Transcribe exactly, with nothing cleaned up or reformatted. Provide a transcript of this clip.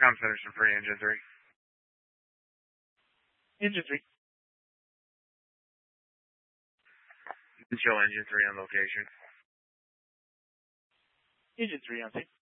Com Center's for engine three. Engine three. Show engine three on location. Engine three on scene.